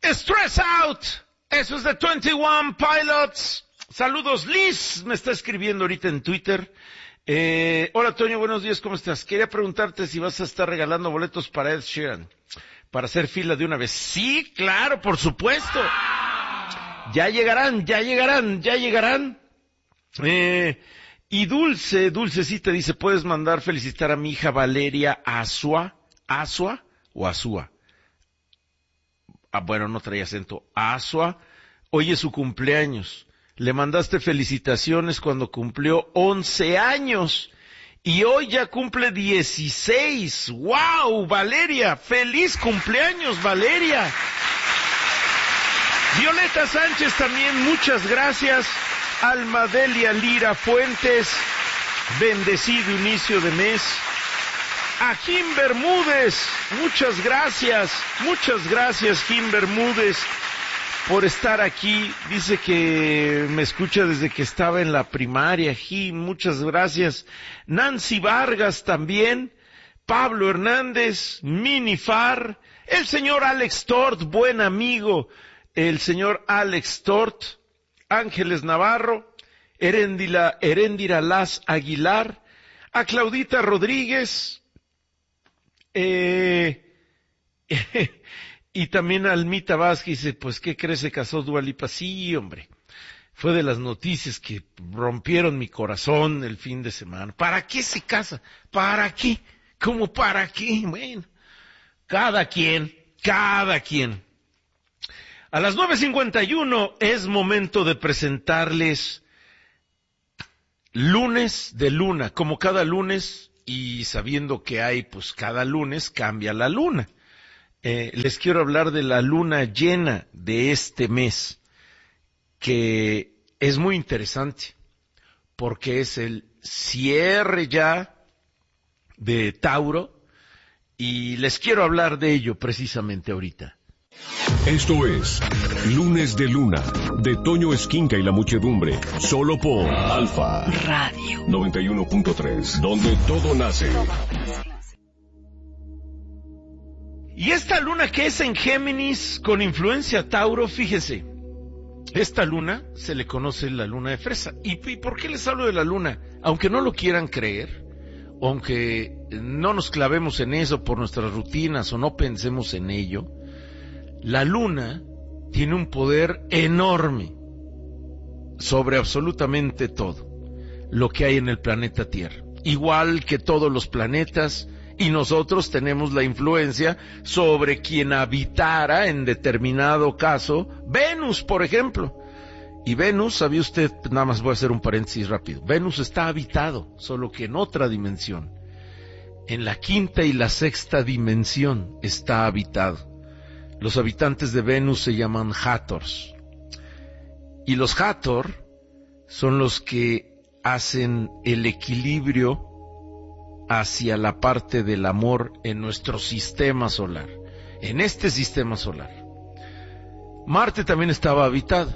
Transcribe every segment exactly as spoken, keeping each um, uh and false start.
Stress Out. Eso es de veintiuno Pilots. Saludos, Liz. Me está escribiendo ahorita en Twitter. Eh, hola, Toño. Buenos días. ¿Cómo estás? Quería preguntarte si vas a estar regalando boletos para Ed Sheeran. Para hacer fila de una vez. Sí, claro, por supuesto. Ya llegarán, ya llegarán, ya llegarán. Eh, y Dulce, Dulcecita dice, ¿puedes mandar felicitar a mi hija Valeria Asua? ¿Asua o Asua? Ah, bueno, no traía acento. Asua, hoy es su cumpleaños. Le mandaste felicitaciones cuando cumplió once años. Y hoy ya cumple dieciséis. ¡Wow, Valeria! ¡Feliz cumpleaños, Valeria! Violeta Sánchez también, muchas gracias. Almadelia Lira Fuentes, bendecido inicio de mes. A Jim Bermúdez, muchas gracias, muchas gracias Jim Bermúdez por estar aquí. Dice que me escucha desde que estaba en la primaria. Jim, muchas gracias. Nancy Vargas también, Pablo Hernández, Minifar, el señor Alex Tort, buen amigo, el señor Alex Tort, Ángeles Navarro, Heréndira, Heréndira Las Aguilar, a Claudita Rodríguez, Eh, y también Almita Vázquez dice, pues ¿qué crees? Se casó Dua Lipa. Sí, hombre, fue de las noticias que rompieron mi corazón el fin de semana. ¿Para qué se casa? ¿Para qué? ¿Cómo para qué? Bueno, cada quien, cada quien. A las nueve cincuenta y uno es momento de presentarles Lunes de Luna, como cada lunes. Y sabiendo que hay, pues cada lunes cambia la luna. Eh, les quiero hablar de la luna llena de este mes, que es muy interesante, porque es el cierre ya de Tauro, y les quiero hablar de ello precisamente ahorita. Esto es Lunes de Luna, de Toño Esquinca y la muchedumbre, solo por Alfa Radio noventa y uno punto tres, donde todo nace. Y esta luna que es en Géminis, con influencia Tauro, fíjese, esta luna se le conoce la luna de fresa. ¿Y, y por qué les hablo de la luna? Aunque no lo quieran creer, aunque no nos clavemos en eso por nuestras rutinas o no pensemos en ello, la luna tiene un poder enorme sobre absolutamente todo lo que hay en el planeta Tierra, igual que todos los planetas, y nosotros tenemos la influencia sobre quien habitara en determinado caso Venus, por ejemplo. Y Venus, ¿sabía usted? Nada más voy a hacer un paréntesis rápido. Venus está habitado, solo que en otra dimensión. En la quinta y la sexta dimensión está habitado. Los habitantes de Venus se llaman Hathors. Y los Hathor son los que hacen el equilibrio hacia la parte del amor en nuestro sistema solar, en este sistema solar. Marte también estaba habitado.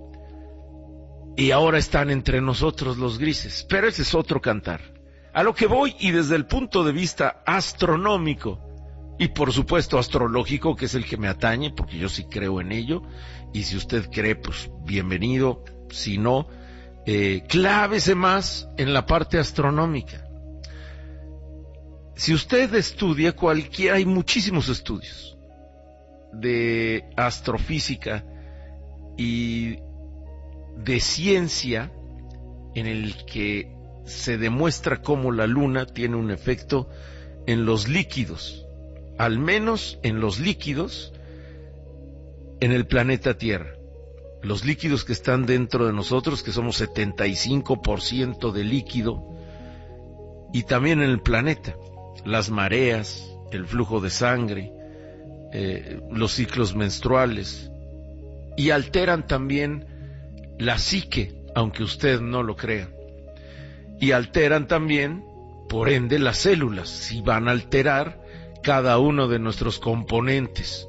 Y ahora están entre nosotros los grises. Pero ese es otro cantar. A lo que voy, y desde el punto de vista astronómico, y por supuesto astrológico, que es el que me atañe, porque yo sí creo en ello, y si usted cree, pues bienvenido, si no, eh, clávese más en la parte astronómica. Si usted estudia cualquier, hay muchísimos estudios de astrofísica y de ciencia en el que se demuestra cómo la luna tiene un efecto en los líquidos, al menos en los líquidos en el planeta Tierra. Los líquidos que están dentro de nosotros, que somos setenta y cinco por ciento de líquido, y también en el planeta, las mareas, el flujo de sangre, eh, los ciclos menstruales, y alteran también la psique, aunque usted no lo crea, y alteran también, por ende, las células, si van a alterar cada uno de nuestros componentes.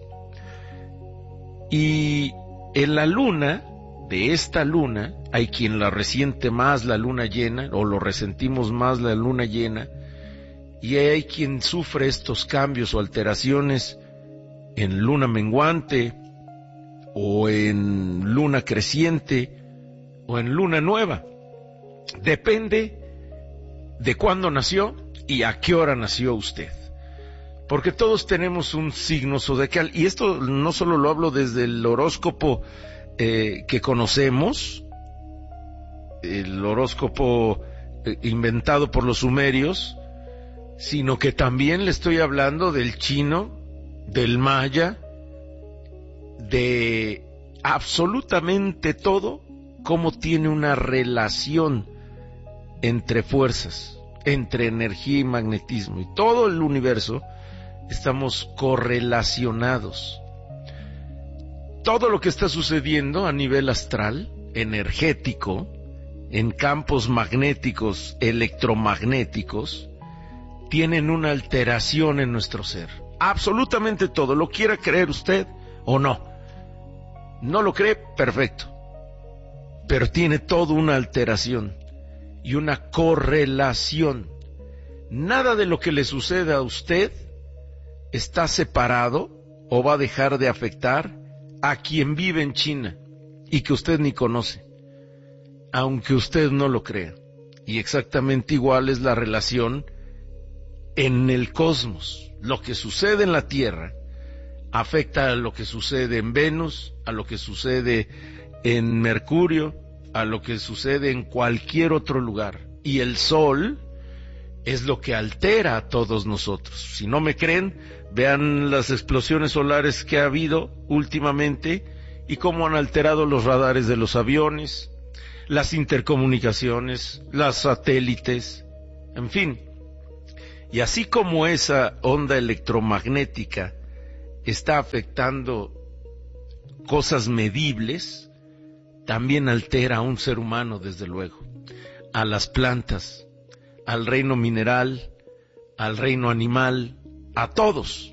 Y en la luna, de esta luna, hay quien la resiente más la luna llena, o lo resentimos más la luna llena, y hay quien sufre estos cambios o alteraciones en luna menguante, o en luna creciente o en luna nueva. Depende de cuándo nació y a qué hora nació usted. Porque todos tenemos un signo zodiacal, y esto no solo lo hablo desde el horóscopo eh, que conocemos, el horóscopo eh, inventado por los sumerios, sino que también le estoy hablando del chino, del maya, de absolutamente todo, cómo tiene una relación entre fuerzas, entre energía y magnetismo, y todo el universo estamos correlacionados. Todo lo que está sucediendo a nivel astral, energético, en campos magnéticos, electromagnéticos, tienen una alteración en nuestro ser. Absolutamente todo, lo quiera creer usted o no. No lo cree, perfecto. Pero tiene toda una alteración y una correlación. Nada de lo que le suceda a usted está separado o va a dejar de afectar a quien vive en China y que usted ni conoce, aunque usted no lo crea. Y exactamente igual es la relación en el cosmos. Lo que sucede en la Tierra afecta a lo que sucede en Venus, a lo que sucede en Mercurio, a lo que sucede en cualquier otro lugar. Y el Sol es lo que altera a todos nosotros. Si no me creen, vean las explosiones solares que ha habido últimamente y cómo han alterado los radares de los aviones, las intercomunicaciones, las satélites, en fin. Y así como esa onda electromagnética está afectando cosas medibles, también altera a un ser humano, desde luego, a las plantas, al reino mineral, al reino animal, a todos.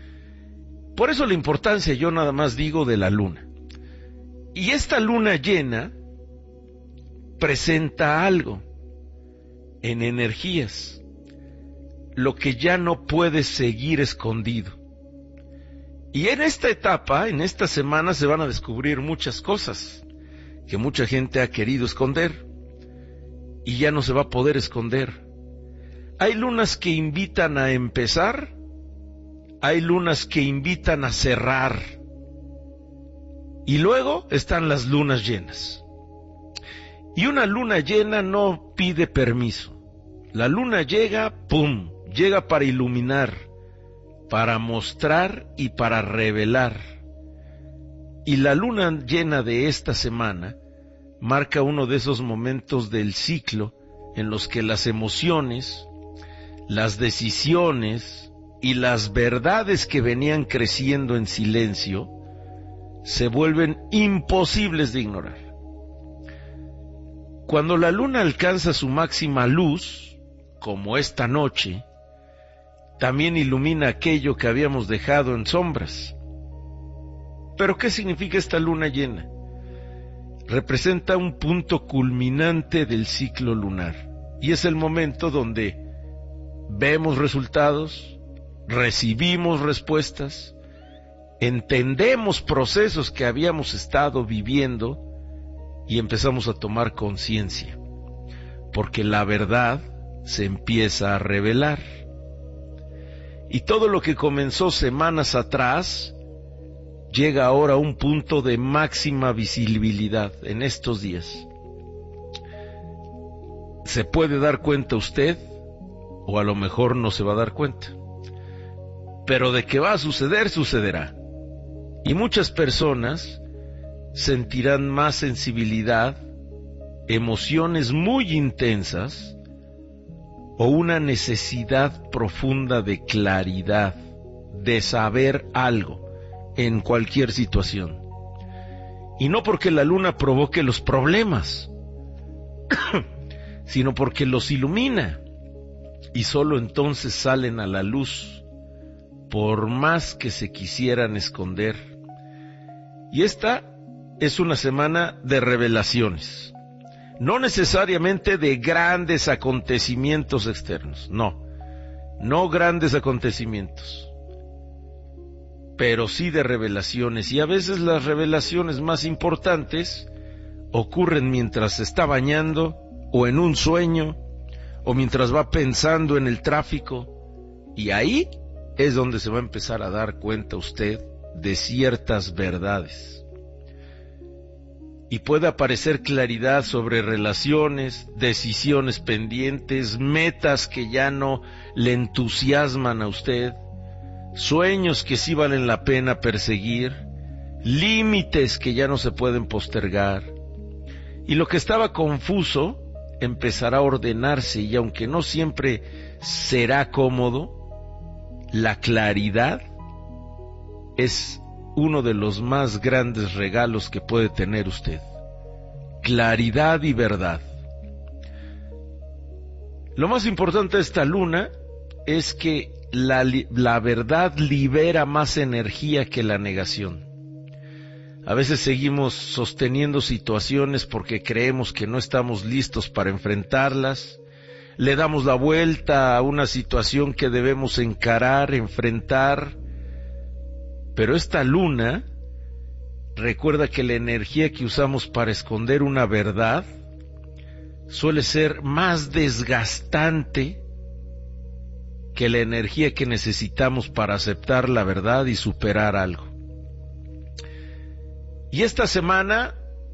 Por eso la importancia, yo nada más digo, de la luna. Y esta luna llena presenta algo en energías, lo que ya no puede seguir escondido. Y en esta etapa, en esta semana, se van a descubrir muchas cosas que mucha gente ha querido esconder y ya no se va a poder esconder. Hay lunas que invitan a empezar, hay lunas que invitan a cerrar, y luego están las lunas llenas. Y una luna llena no pide permiso. La luna llega, ¡pum!, llega para iluminar, para mostrar y para revelar. Y la luna llena de esta semana marca uno de esos momentos del ciclo en los que las emociones, las decisiones y las verdades que venían creciendo en silencio se vuelven imposibles de ignorar. Cuando la luna alcanza su máxima luz, como esta noche, también ilumina aquello que habíamos dejado en sombras. ¿Pero qué significa esta luna llena? Representa un punto culminante del ciclo lunar, y es el momento donde vemos resultados, recibimos respuestas, entendemos procesos que habíamos estado viviendo y empezamos a tomar conciencia, porque la verdad se empieza a revelar. Y todo lo que comenzó semanas atrás llega ahora a un punto de máxima visibilidad en estos días. ¿Se puede dar cuenta usted? O a lo mejor no se va a dar cuenta. Pero de que va a suceder, sucederá. Y muchas personas sentirán más sensibilidad, emociones muy intensas, o una necesidad profunda de claridad, de saber algo en cualquier situación. Y no porque la luna provoque los problemas, sino porque los ilumina, y solo entonces salen a la luz, por más que se quisieran esconder. Y esta es una semana de revelaciones, no necesariamente de grandes acontecimientos externos, no, no grandes acontecimientos, pero sí de revelaciones, y a veces las revelaciones más importantes ocurren mientras se está bañando, o en un sueño, o mientras va pensando en el tráfico, y ahí es donde se va a empezar a dar cuenta usted de ciertas verdades. Y puede aparecer claridad sobre relaciones, decisiones pendientes, metas que ya no le entusiasman a usted, sueños que sí valen la pena perseguir, límites que ya no se pueden postergar. Y lo que estaba confuso empezará a ordenarse, y aunque no siempre será cómodo, la claridad es uno de los más grandes regalos que puede tener usted. Claridad y verdad. Lo más importante de esta luna es que la, la verdad libera más energía que la negación. A veces seguimos sosteniendo situaciones porque creemos que no estamos listos para enfrentarlas. Le damos la vuelta a una situación que debemos encarar, enfrentar. Pero esta luna recuerda que la energía que usamos para esconder una verdad suele ser más desgastante que la energía que necesitamos para aceptar la verdad y superar algo. Y esta semana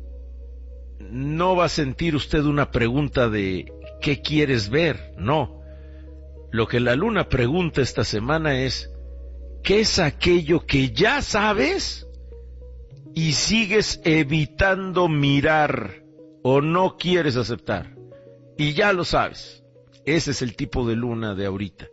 no va a sentir usted una pregunta de ¿qué quieres ver? No. Lo que la luna pregunta esta semana es ¿qué es aquello que ya sabes y sigues evitando mirar o no quieres aceptar? Y ya lo sabes. Ese es el tipo de luna de ahorita.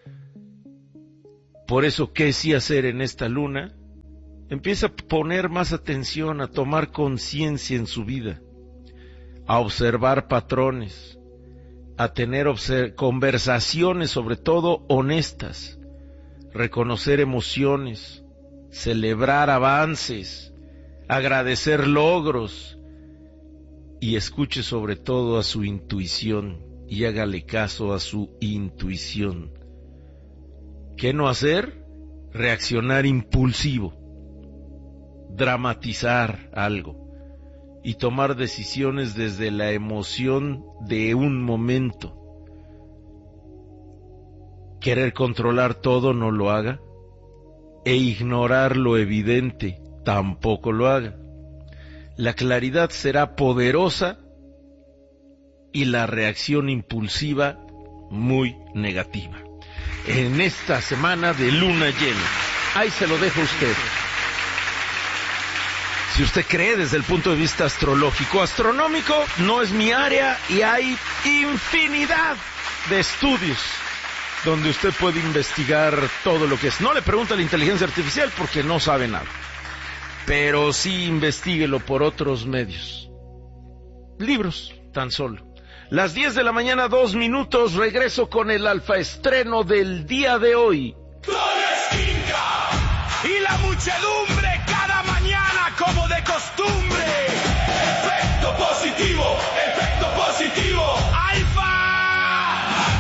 Por eso, ¿qué sí hacer en esta luna? Empieza a poner más atención, a tomar conciencia en su vida, a observar patrones, a tener obser- conversaciones sobre todo honestas, reconocer emociones, celebrar avances, agradecer logros, y escuche sobre todo a su intuición y hágale caso a su intuición. ¿Qué no hacer? Reaccionar impulsivo, dramatizar algo y tomar decisiones desde la emoción de un momento. Querer controlar todo, no lo haga, e ignorar lo evidente, tampoco lo haga. La claridad será poderosa y la reacción impulsiva muy negativa. En esta semana de luna llena, ahí se lo dejo a usted. Si usted cree desde el punto de vista astrológico, astronómico, no es mi área y hay infinidad de estudios donde usted puede investigar todo lo que es. No le pregunte a la inteligencia artificial porque no sabe nada, pero sí investíguelo por otros medios. Libros, tan solo. Las diez de la mañana, dos minutos, regreso con el alfa estreno del día de hoy. Y la muchedumbre cada mañana como de costumbre